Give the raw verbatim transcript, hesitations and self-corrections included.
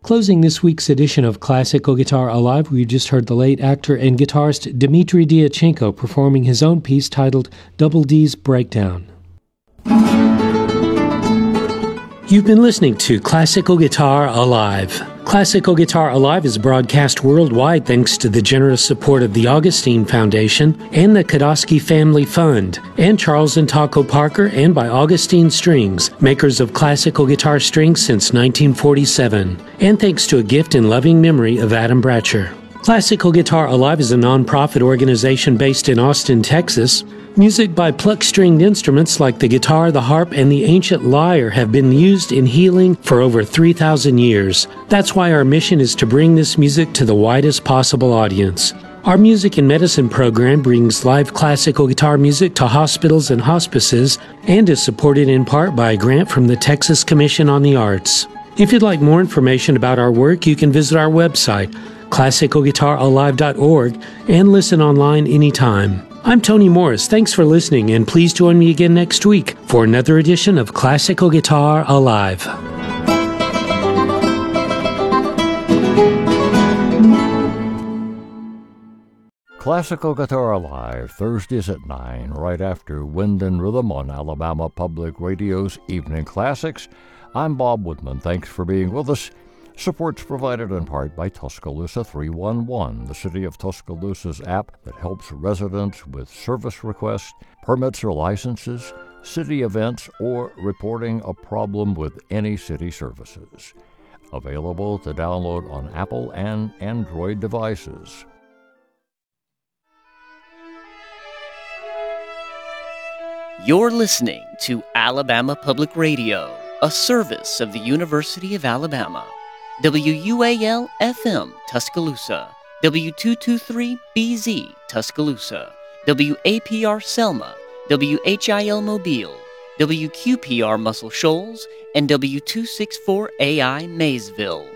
Closing this week's edition of Classical Guitar Alive, we just heard the late actor and guitarist Dmitri Dyachenko performing his own piece titled Double D's Breakdown. You've been listening to Classical Guitar Alive. Classical Guitar Alive is broadcast worldwide thanks to the generous support of the Augustine Foundation and the Kodosky Family Fund, and Charles and Taco Parker, and by Augustine Strings, makers of classical guitar strings since nineteen forty-seven, and thanks to a gift in loving memory of Adam Bratcher. Classical Guitar Alive is a non-profit organization based in Austin, Texas. Music by pluck-stringed instruments like the guitar, the harp, and the ancient lyre have been used in healing for over three thousand years. That's why our mission is to bring this music to the widest possible audience. Our Music and Medicine program brings live classical guitar music to hospitals and hospices and is supported in part by a grant from the Texas Commission on the Arts. If you'd like more information about our work, you can visit our website, classical guitar alive dot org, and listen online anytime. I'm Tony Morris. Thanks for listening, and please join me again next week for another edition of Classical Guitar Alive. Classical Guitar Alive, Thursdays at nine, right after Wind and Rhythm on Alabama Public Radio's Evening Classics. I'm Bob Woodman. Thanks for being with us. Support's provided in part by Tuscaloosa three one one, the City of Tuscaloosa's app that helps residents with service requests, permits or licenses, city events, or reporting a problem with any city services. Available to download on Apple and Android devices. You're listening to Alabama Public Radio, a service of the University of Alabama. W U A L F M Tuscaloosa, W two twenty-three B Z Tuscaloosa, W A P R Selma, W H I L Mobile, W Q P R Muscle Shoals, and W two sixty-four A I Maysville.